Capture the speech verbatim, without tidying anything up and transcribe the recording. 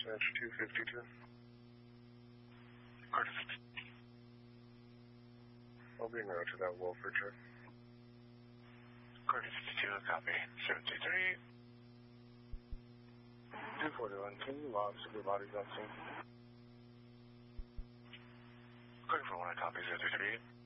dispatch two fifty-two. Carter. I'll be en route to that Wolford trip. Carter fifty-two, copy. seven two three. two forty-one, can you log super bodies on scene? Carter for one, copy. zero three three.